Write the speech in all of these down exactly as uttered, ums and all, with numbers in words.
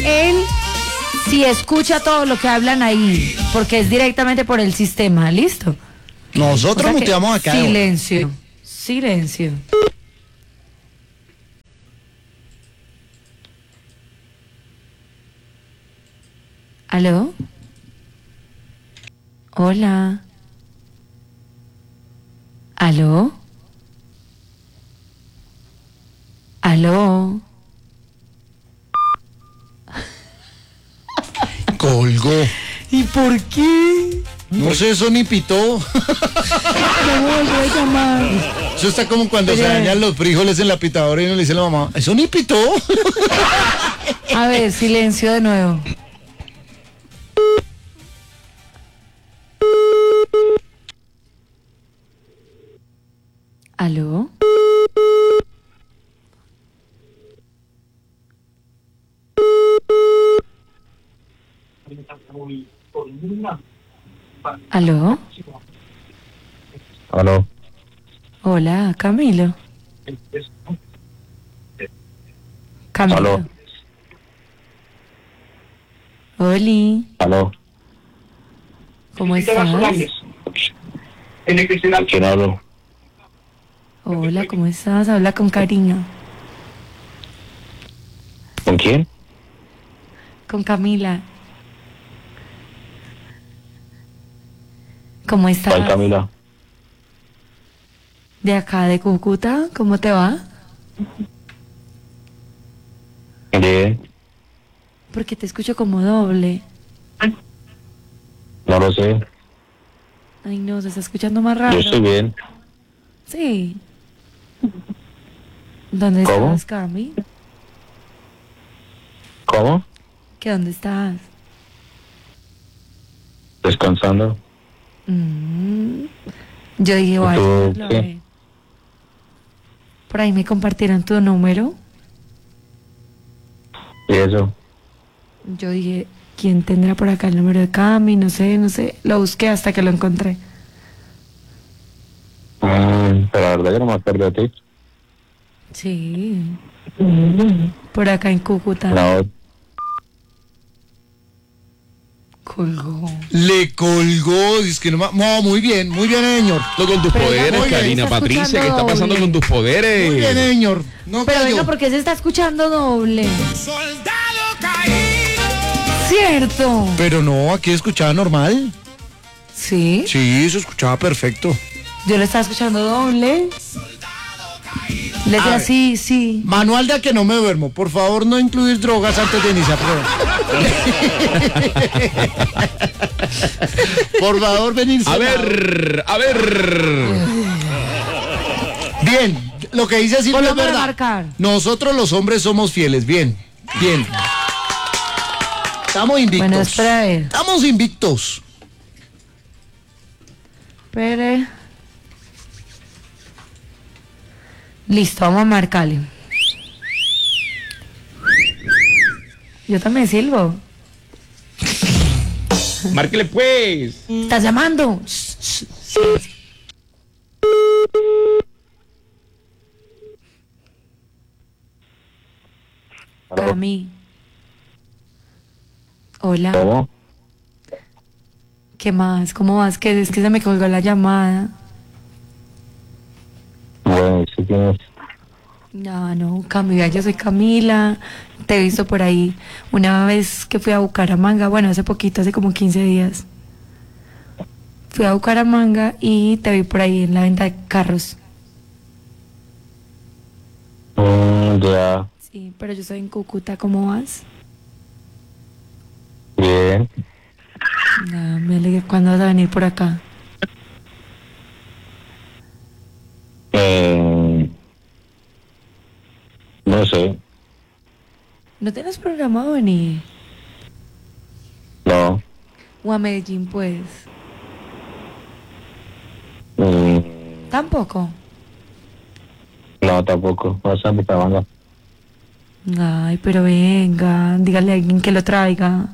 él sí escucha todo lo que hablan ahí, porque es directamente por el sistema, ¿listo? Nosotros O sea que muteamos acá. Silencio, silencio. ¿Aló? Hola. ¿Aló? ¿Aló? Colgó. ¿Y por qué? No sé, eso ni pitó. No volvió a llamar. Eso está como cuando Pero- se dañan los frijoles en la pitadora y uno le dice a la mamá, eso ni pitó. A ver, silencio de nuevo. ¿Aló? ¿Aló? Aló. Hola, Camilo. Camilo. Aló. Oli, Aló. ¿cómo estás? ¿Con quién hablo? Hola, ¿cómo estás? Habla con cariño. ¿Con quién? Con Camila. ¿Cómo estás? ¿Cuál Camila? De acá, de Cúcuta, ¿cómo te va? Bien. Porque te escucho como doble. No lo sé. Ay, no, se está escuchando más raro. Yo estoy bien. Sí. ¿Dónde ¿Cómo? estás, Cami? ¿Cómo? ¿Qué dónde estás? Descansando. Mm. Yo dije, vaya, ¿Tú lo qué? haré. Por ahí me compartieron tu número. ¿Y eso? Yo dije, ¿quién tendrá por acá el número de Cami? No sé, no sé. Lo busqué hasta que lo encontré. Mm, pero la verdad yo no me acuerdo de ti. Sí. Por acá en Cúcuta. No, Colgó. Le colgó, dice que no, ma- no, muy bien, muy bien, señor. Lo con tus Pero poderes, venga, Karina está Patricia, ¿qué está escuchando pasando doble. con tus poderes? Muy bien, señor. No Pero cayó. venga, ¿por qué se está escuchando doble? Cierto. Pero no, aquí escuchaba normal. Sí. Sí, se escuchaba perfecto. Yo lo estaba escuchando doble. Le A decía ver. sí, sí. Manual de a que no me duermo. Por favor, no incluir drogas antes de iniciar prueba. Por favor, venirse. A ver, a ver. Bien, lo que dice Silvia es Volvamos a verdad. marcar. Nosotros los hombres somos fieles. Bien, bien. Estamos invictos. Bueno, espera a ver. Estamos invictos. Espere. Listo, vamos a marcarle. Yo también silbo. Márquele pues. ¿Estás llamando? Shh, shh, silencio. Aló. Cami. Hola. ¿Cómo? ¿Qué más? ¿Cómo vas? Que es que se me colgó la llamada. Bueno, ¿sí quién es? No, no, Camila, yo soy Camila. Te he visto por ahí una vez que fui a Bucaramanga. Bueno, hace poquito, hace como quince días. Fui a Bucaramanga y te vi por ahí en la venta de carros. Mm, ya. Sí, pero yo soy en Cúcuta. ¿Cómo vas? Bien. No, me alegra. ¿Cuándo vas a venir por acá? Eh, no sé. ¿No tienes programado venir? No. ¿O a Medellín, pues? Mm, Tampoco. no, tampoco. Vas a Bucaramanga. Ay, pero venga, dígale a alguien que lo traiga.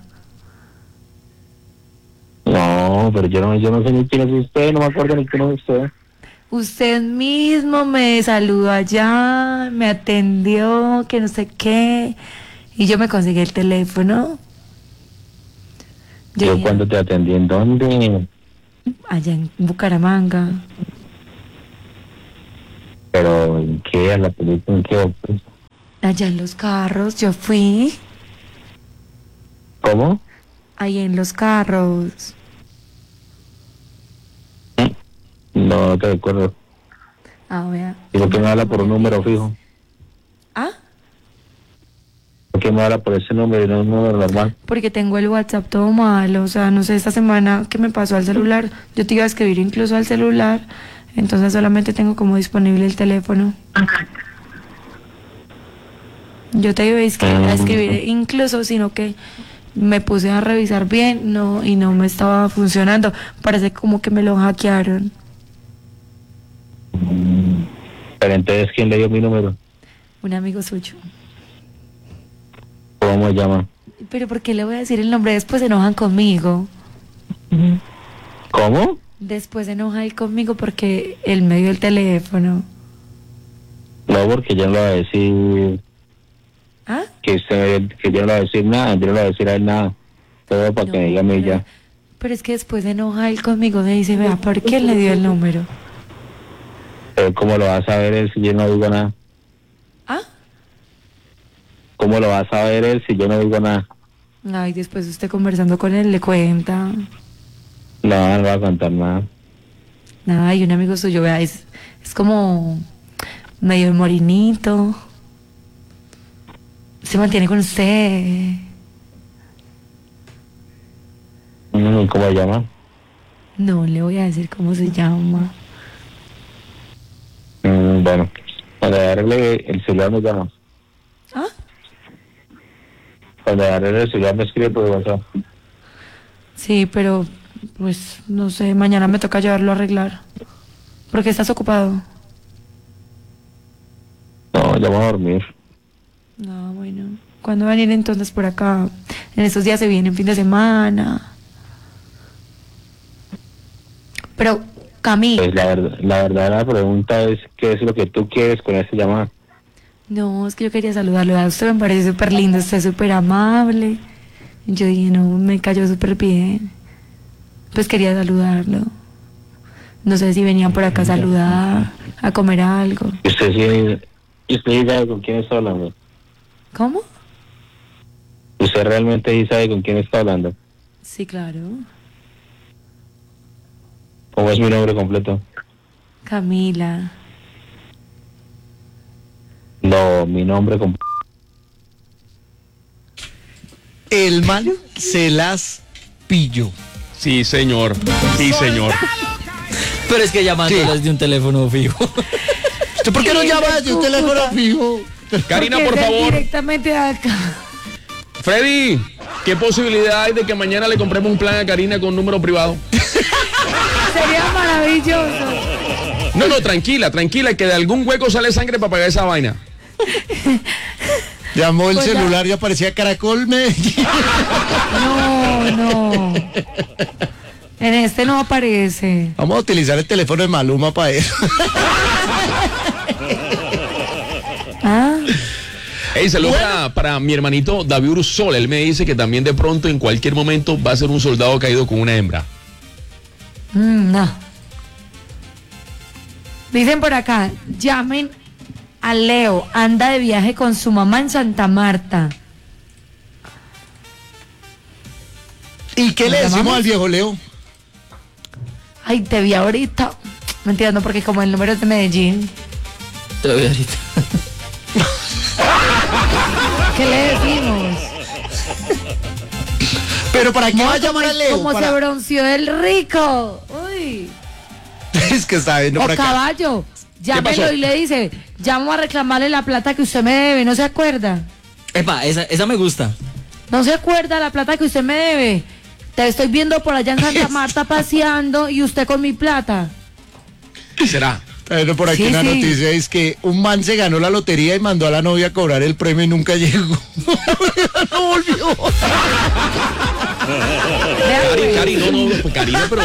No, pero yo no, yo no sé ni quién es usted, no me acuerdo ni quién es usted. Usted mismo me saludó allá, me atendió, que no sé qué. Y yo me conseguí el teléfono. Yo dije, cuando te atendí, ¿en dónde? allá en Bucaramanga. Pero, ¿en qué? ¿A la película? ¿En qué? Pues, Allá en los carros, yo fui. ¿cómo? Ahí en los carros. No te recuerdo. Ah, vea. ¿Y por qué me habla por un número fijo? ¿Ah? ¿Por qué me habla por ese número y no un número normal? Porque tengo el WhatsApp todo mal, o sea, no sé, esta semana que me pasó al celular, yo te iba a escribir incluso al celular, entonces solamente tengo como disponible el teléfono. Yo te iba a escribir, a escribir incluso, sino que me puse a revisar bien, no, y no me estaba funcionando, parece como que me lo hackearon. Pero entonces, ¿quién le dio mi número? Un amigo suyo. ¿Cómo se llama? Pero ¿por qué le voy a decir el nombre? Después se enojan conmigo. ¿Cómo? Después se enoja él conmigo porque él me dio el teléfono. No, porque yo no le voy a decir ¿Ah? que usted, que yo no le voy a decir nada, yo no le voy a decir a él nada. Todo para que me diga a mí pero, ya. pero es que después se enoja él conmigo, me dice, vea, ¿por qué él le dio el número? Pero ¿cómo lo vas a saber él si yo no digo nada? ¿Ah? ¿Cómo lo vas a saber él si yo no digo nada? Ay, después usted conversando con él le cuenta. No, no va a contar nada. Nada, y un amigo suyo, vea, es, es como medio morinito. Se mantiene con usted. Mm, ¿Cómo se llama? No le voy a decir cómo se llama. Mm, bueno, cuando darle el celular me llama. ¿Ah? Cuando darle el celular me escribe por WhatsApp. Sí, pero pues no sé, mañana me toca llevarlo a arreglar. ¿Por qué estás ocupado? No, ya voy a dormir. No, bueno. ¿Cuándo van a ir entonces por acá? En estos días se vienen fin de semana. Pero, Camila. Pues la verdad, la verdad la pregunta es ¿qué es lo que tú quieres con esta llamada? No, es que yo quería saludarlo. A usted me parece súper lindo, usted es súper amable. Yo dije, no, me cayó súper bien. Pues quería saludarlo. No sé si venían por acá a saludar, a comer algo. ¿Y usted sí, y usted sí sabe con quién está hablando? ¿Cómo? ¿Usted realmente sí sabe con quién está hablando? Sí, claro. ¿Cómo es mi nombre completo? Camila. No, mi nombre completo. El man se las pilló. Sí, señor. Sí, señor. Pero es que llamando desde un teléfono fijo. ¿Usted por qué no Sí, llama de desde un teléfono Cúcuta. fijo? Karina, Porque por es de favor. directamente de acá. Freddy, ¿qué posibilidad hay de que mañana le compremos un plan a Karina con número privado? Sería maravilloso. No, no, tranquila, tranquila, que de algún hueco sale sangre para pagar esa vaina. Llamó el Pues ya- celular y aparecía Caracol Medellín. No, no. En este no aparece. Vamos a utilizar el teléfono de Maluma para eso. Ah, Hey, saludos para, para mi hermanito David Ursol. Él me dice que también de pronto, en cualquier momento, va a ser un soldado caído con una hembra. mm, no. Dicen por acá, llamen a Leo, anda de viaje con su mamá en Santa Marta. ¿Y qué le ¿Nos decimos llamamos? al viejo Leo? Ay, te vi ahorita. Mentira, no, porque como el número es de Medellín. Te voy ahorita. ¿Qué le decimos? Pero ¿para qué No, va a llamar a Leo? Como Para- se bronceó el rico. Uy. Es que está viendo O por acá. caballo. Llámelo pasó? y le dice, llamo a reclamarle la plata que usted me debe, ¿no se acuerda? Epa, esa, esa me gusta. ¿No se acuerda la plata que usted me debe? Te estoy viendo por allá en Santa Marta paseando y usted con mi plata. ¿Será? Pero por aquí Sí, una sí. noticia es que un man se ganó la lotería y mandó a la novia a cobrar el premio y nunca llegó. No volvió. Vea, Cari, pues. Cari, no, no, pues, Karina, pero...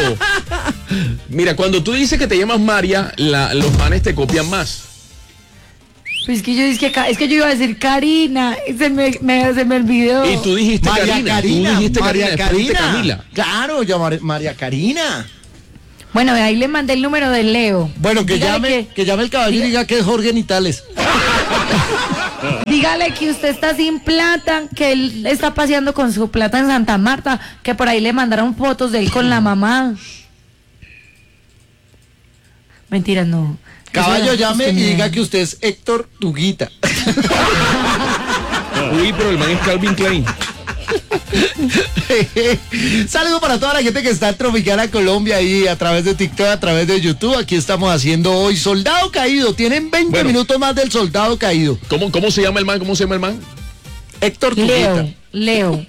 Mira, cuando tú dices que te llamas María, la- los manes te copian más. Pues es que yo dije, es que yo iba a decir Karina, y se me, me- se me olvidó. Y tú dijiste María Karina, Karina, tú dijiste María Karina, después dijiste Karina. Camila. Claro, ya Mar- María Karina. Bueno, ahí le mandé el número de Leo. Bueno, que Dígale llame, que- que, llame el caballo y diga que es Jorge Nitales. Dígale que usted está sin plata, que él está paseando con su plata en Santa Marta, que por ahí le mandaron fotos de él con la mamá. Mentiras, no. Caballo, Eso- llame usted y me- diga que usted es Héctor Tuguita. Uy, pero el man es Calvin Klein. Saludos para toda la gente que está en Tropicana Colombia y a través de TikTok, a través de YouTube. Aquí estamos haciendo hoy Soldado Caído. Tienen veinte Bueno. minutos más del Soldado Caído. ¿Cómo, ¿Cómo se llama el man? ¿Cómo se llama el man? Héctor Tuguita. Leo, Leo,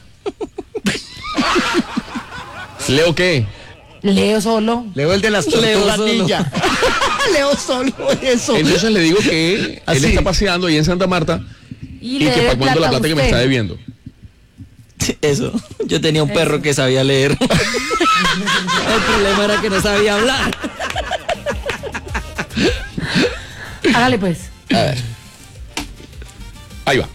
¿Leo qué? Leo solo. Leo el de las Leo tortugas solo. ninja. Leo solo eso. Entonces le digo que él Así. está paseando ahí en Santa Marta Y, y le que debe para cuando la a plata que me usted. está debiendo. Eso. Yo tenía un perro Eso. que sabía leer. El problema era que no sabía hablar. Hágale pues. A ver. Ahí va.